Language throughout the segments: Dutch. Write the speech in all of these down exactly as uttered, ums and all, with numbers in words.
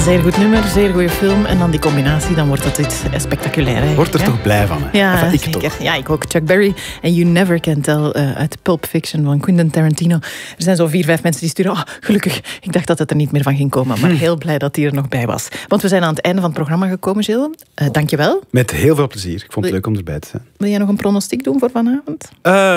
zeer goed nummer, zeer goede film. En dan die combinatie, dan wordt dat iets spectaculair. Hè? Wordt er ja? toch blij van, hè? Ja, enfin, ik zeker. toch. Ja, ik ook. Chuck Berry en You Never Can Tell uh, uit Pulp Fiction van Quentin Tarantino. Er zijn zo vier, vijf mensen die sturen. Oh, gelukkig, ik dacht dat het er niet meer van ging komen. Maar heel blij dat hij er nog bij was. Want we zijn aan het einde van het programma gekomen, Gilles. Uh, Dank je wel. Met heel veel plezier. Ik vond het leuk om erbij te zijn. Wil jij nog een pronostiek doen voor vanavond?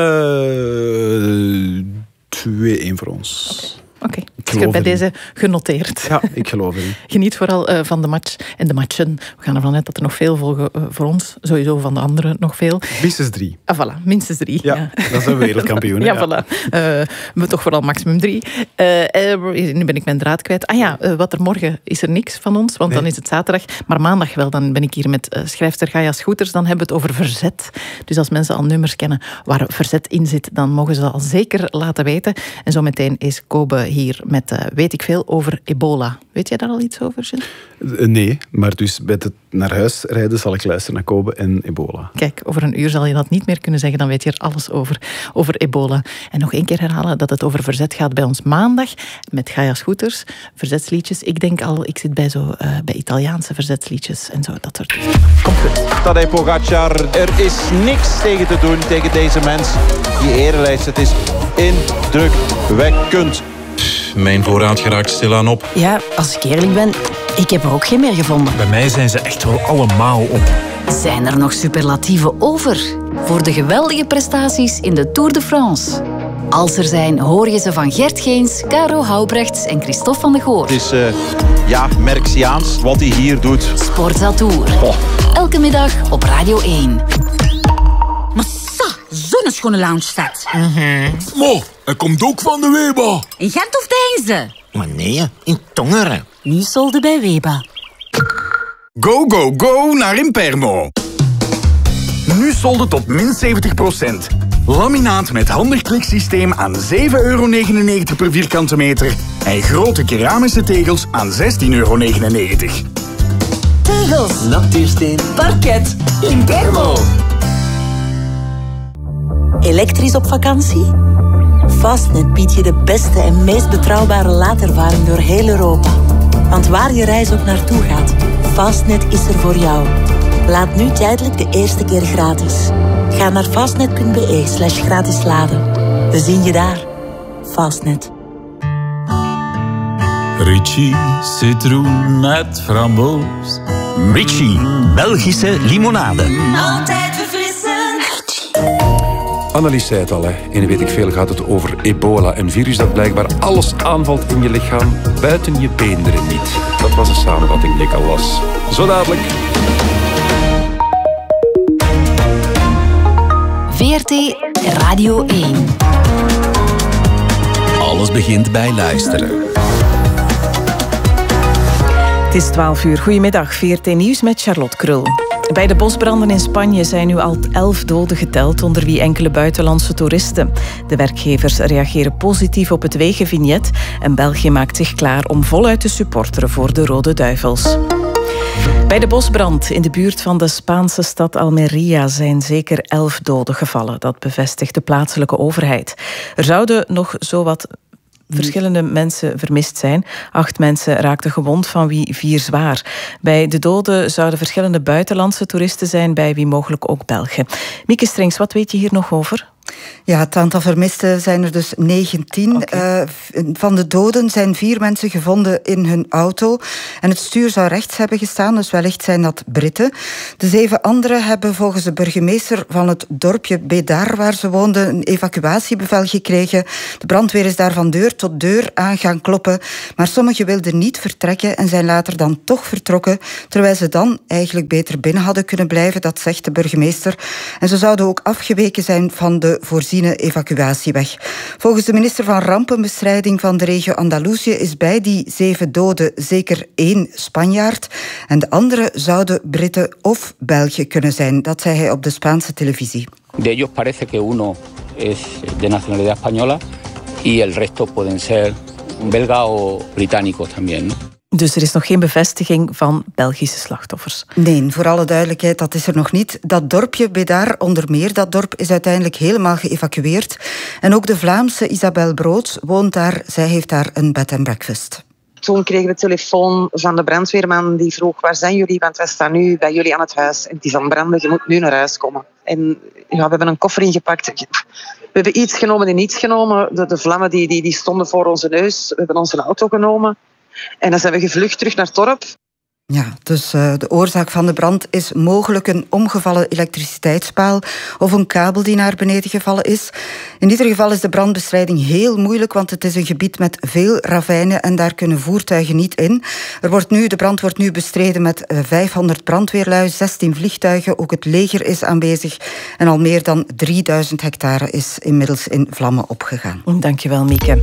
Uh, twee-één voor ons. Okay. Oké, okay. Het is bij deze genoteerd. Ja, ik geloof erin. Geniet vooral uh, van de match en de matchen. We gaan ervan uit dat er nog veel volgen uh, voor ons. Sowieso van de anderen nog veel. Minstens drie. Ah, voilà, minstens drie. Ja, ja. Dat zijn we wereldkampioen. ja, ja, voilà. Uh, we toch vooral maximum drie. Uh, uh, nu ben ik mijn draad kwijt. Ah ja, uh, wat er morgen is er niks van ons, want nee. dan is het zaterdag. Maar maandag wel, dan ben ik hier met uh, schrijfster Gaia Schoeters. Dan hebben we het over verzet. Dus als mensen al nummers kennen waar verzet in zit, dan mogen ze dat al zeker laten weten. En zometeen is Kobe hier met... Uh, weet ik veel over ebola. Weet jij daar al iets over, Gilles? Nee, maar dus bij het naar huis rijden zal ik luisteren naar Kobe en ebola. Kijk, over een uur zal je dat niet meer kunnen zeggen, dan weet je er alles over, over ebola. En nog één keer herhalen dat het over verzet gaat bij ons maandag met Gaia Schoeters. Verzetsliedjes. Ik denk al, ik zit bij, zo, uh, bij Italiaanse verzetsliedjes en zo, dat soort dingen. Komt goed. Tadej Pogacar, er is niks tegen te doen tegen deze mens. Die erelijst, het is indrukwekkend. Mijn voorraad geraakt stilaan op. Ja, als ik eerlijk ben, ik heb er ook geen meer gevonden. Bij mij zijn ze echt wel allemaal op. Zijn er nog superlatieven over voor de geweldige prestaties in de Tour de France? Als er zijn, hoor je ze van Gert Geens, Caro Houbrechts en Christophe van de Goor. Het is, uh, ja, Merksiaans wat hij hier doet. Sportza Tour. Oh. Elke middag op Radio één. Zo'n schone lounge staat. Mm-hmm. Mo, hij komt ook van de Weba. In Gent of Deinze? Maar nee, in Tongeren. Nu solde bij Weba. Go, go, go naar Impermo. Nu solde tot min zeventig procent. Laminaat met handig kliksysteem aan zeven euro negenennegentig per vierkante meter. En grote keramische tegels aan zestien euro negenennegentig. Tegels, natuursteen, parket, Impermo. Elektrisch op vakantie? Fastnet biedt je de beste en meest betrouwbare laadervaring door heel Europa. Want waar je reis ook naartoe gaat, Fastnet is er voor jou. Laat nu tijdelijk de eerste keer gratis. Ga naar fastnet.be slash gratis laden. We zien je daar. Fastnet. Ritchie citroen met framboos. Ritchie, Belgische limonade. Altijd verfrissend. Annelies zei het al, hè. In Weet ik Veel gaat het over ebola. Een virus dat blijkbaar alles aanvalt in je lichaam, buiten je beenderen niet. Dat was een samenvatting die ik al las. Zo dadelijk. V R T Radio één. Alles begint bij luisteren. Het is twaalf uur. Goedemiddag, V R T Nieuws met Charlotte Krul. Bij de bosbranden in Spanje zijn nu al elf doden geteld, onder wie enkele buitenlandse toeristen. De werkgevers reageren positief op het wegenvignet en België maakt zich klaar om voluit te supporteren voor de Rode Duivels. Bij de bosbrand in de buurt van de Spaanse stad Almería zijn zeker elf doden gevallen. Dat bevestigt de plaatselijke overheid. Er zouden nog zowat verschillende mensen vermist zijn. Acht mensen raakten gewond, van wie vier zwaar. Bij de doden zouden verschillende buitenlandse toeristen zijn, bij wie mogelijk ook Belgen. Mieke Strings, wat weet je hier nog over? Ja, het aantal vermisten zijn er dus negentien. Okay. Uh, van de doden zijn vier mensen gevonden in hun auto. En het stuur zou rechts hebben gestaan, dus wellicht zijn dat Britten. De zeven anderen hebben volgens de burgemeester van het dorpje Bedar, waar ze woonden, een evacuatiebevel gekregen. De brandweer is daar van deur tot deur aan gaan kloppen. Maar sommigen wilden niet vertrekken en zijn later dan toch vertrokken, terwijl ze dan eigenlijk beter binnen hadden kunnen blijven, dat zegt de burgemeester. En ze zouden ook afgeweken zijn van de voorziene evacuatieweg. Volgens de minister van Rampenbestrijding van de regio Andalusië is bij die zeven doden zeker één Spanjaard. En de andere zouden Britten of Belgen kunnen zijn. Dat zei hij op de Spaanse televisie. De ellos parece que uno es de nacionalidad española y el resto pueden ser belga o británicos también. Dus er is nog geen bevestiging van Belgische slachtoffers? Nee, voor alle duidelijkheid, dat is er nog niet. Dat dorpje Bedar, onder meer dat dorp, is uiteindelijk helemaal geëvacueerd. En ook de Vlaamse Isabel Broods woont daar. Zij heeft daar een bed and breakfast. Toen kregen we telefoon van de brandweerman die vroeg: waar zijn jullie? Want wij staan nu bij jullie aan het huis. En het is aan het branden, je moet nu naar huis komen. En ja, we hebben een koffer ingepakt. We hebben iets genomen en niets genomen. De, de vlammen die, die, die stonden voor onze neus. We hebben onze auto genomen. En dan zijn we gevlucht terug naar het dorp. Ja, dus uh, de oorzaak van de brand is mogelijk een omgevallen elektriciteitspaal of een kabel die naar beneden gevallen is. In ieder geval is de brandbestrijding heel moeilijk, want het is een gebied met veel ravijnen en daar kunnen voertuigen niet in. Er wordt nu, de brand wordt nu bestreden met vijfhonderd brandweerlui, zestien vliegtuigen, ook het leger is aanwezig en al meer dan drieduizend hectare is inmiddels in vlammen opgegaan. Dankjewel, Mieke.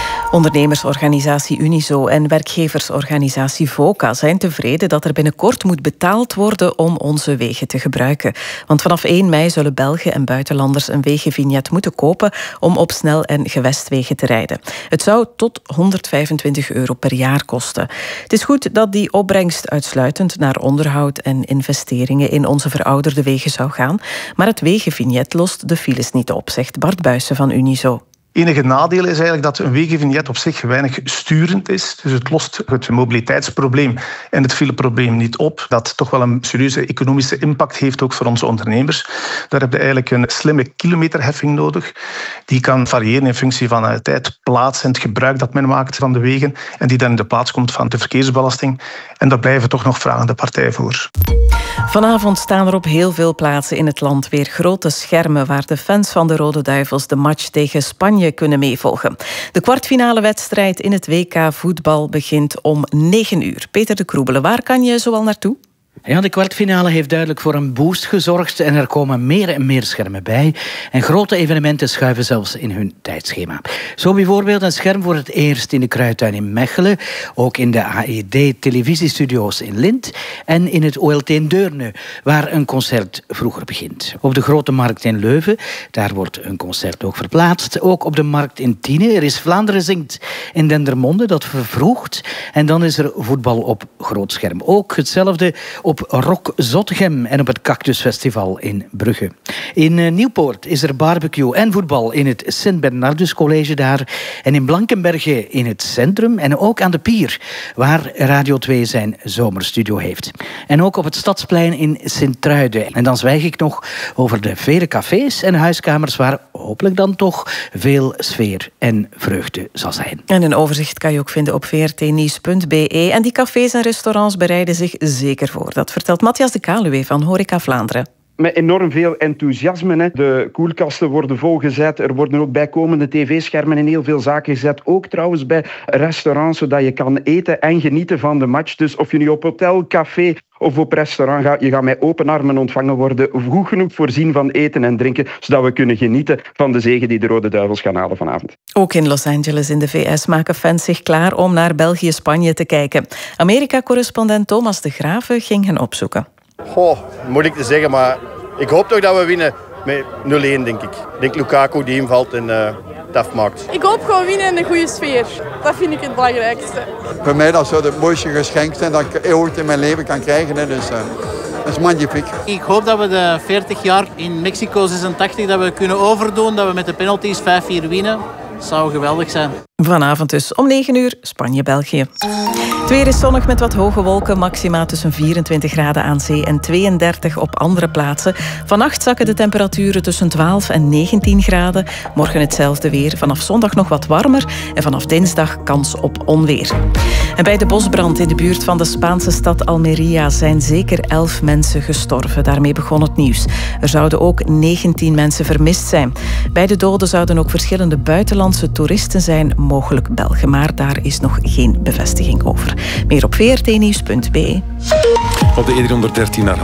Ondernemersorganisatie Unizo en werkgeversorganisatie VOCA zijn tevreden dat er binnenkort moet betaald worden om onze wegen te gebruiken. Want vanaf één mei zullen Belgen en buitenlanders een wegenvignet moeten kopen om op snel- en gewestwegen te rijden. Het zou tot honderdvijfentwintig euro per jaar kosten. Het is goed dat die opbrengst uitsluitend naar onderhoud en investeringen in onze verouderde wegen zou gaan, maar het wegenvignet lost de files niet op, zegt Bart Buijsen van Unizo. Het enige nadeel is eigenlijk dat een wegenvignet op zich weinig sturend is. Dus het lost het mobiliteitsprobleem en het fileprobleem niet op. Dat toch wel een serieuze economische impact heeft ook voor onze ondernemers. Daar heb je eigenlijk een slimme kilometerheffing nodig. Die kan variëren in functie van de tijd, plaats en het gebruik dat men maakt van de wegen. En die dan in de plaats komt van de verkeersbelasting. En daar blijven toch nog vragende partijen voor. Vanavond staan er op heel veel plaatsen in het land weer grote schermen waar de fans van de Rode Duivels de match tegen Spanje kunnen meevolgen. De kwartfinale wedstrijd in het W K voetbal begint om negen uur. Peter de Kroebele, waar kan je zoal naartoe? Ja, de kwartfinale heeft duidelijk voor een boost gezorgd en er komen meer en meer schermen bij. En grote evenementen schuiven zelfs in hun tijdschema. Zo bijvoorbeeld een scherm voor het eerst in de Kruidtuin in Mechelen, ook in de A E D-televisiestudio's in Lint en in het O L T in Deurne, waar een concert vroeger begint. Op de Grote Markt in Leuven, daar wordt een concert ook verplaatst. Ook op de Markt in Tiene, er is Vlaanderen Zingt in Dendermonde, dat vervroegt. En dan is er voetbal op groot scherm. Ook hetzelfde op Rock Zottegem en op het Cactusfestival in Brugge. In uh, Nieuwpoort is er barbecue en voetbal in het Sint Bernardus College daar. En in Blankenberge in het centrum en ook aan de Pier, waar Radio twee zijn zomerstudio heeft. En ook op het Stadsplein in Sint-Truiden. En dan zwijg ik nog over de vele cafés en huiskamers waar hopelijk dan toch veel sfeer en vreugde zal zijn. En een overzicht kan je ook vinden op v r t nieuws punt b e. En die cafés en restaurants bereiden zich zeker voor. Dat vertelt Matthias de Kaluwe van Horeca Vlaanderen. Met enorm veel enthousiasme. Hè. De koelkasten worden volgezet. Er worden ook bijkomende tv-schermen in heel veel zaken gezet. Ook trouwens bij restaurants, zodat je kan eten en genieten van de match. Dus of je nu op hotel, café of op restaurant gaat, je gaat met open armen ontvangen worden. Goed genoeg voorzien van eten en drinken, zodat we kunnen genieten van de zege die de Rode Duivels gaan halen vanavond. Ook in Los Angeles in de V S maken fans zich klaar om naar België-Spanje te kijken. Amerika-correspondent Thomas de Graven ging hen opzoeken. Goh, moeilijk te zeggen, maar ik hoop toch dat we winnen met nul-één, denk ik. Ik denk Lukaku die invalt en uh, het afmaakt. Ik hoop gewoon winnen in een goede sfeer. Dat vind ik het belangrijkste. Voor mij dat zou het mooiste geschenk zijn dat ik ooit in mijn leven kan krijgen. Hè. Dus uh, dat is magnifiek. Ik hoop dat we de veertig jaar in Mexico zesentachtig dat we kunnen overdoen. Dat we met de penalties vijf vier winnen. Dat zou geweldig zijn. Vanavond dus om negen uur Spanje-België. Het weer is zonnig met wat hoge wolken. Maxima tussen vierentwintig graden aan zee en tweeëndertig op andere plaatsen. Vannacht zakken de temperaturen tussen twaalf en negentien graden. Morgen hetzelfde weer. Vanaf zondag nog wat warmer. En vanaf dinsdag kans op onweer. En bij de bosbrand in de buurt van de Spaanse stad Almería zijn zeker elf mensen gestorven. Daarmee begon het nieuws. Er zouden ook negentien mensen vermist zijn. Bij de doden zouden ook verschillende buitenlandse toeristen zijn, mogelijk Belgen. Maar daar is nog geen bevestiging over. Meer op v r t nieuws punt b e. Op de E driehonderddertien naar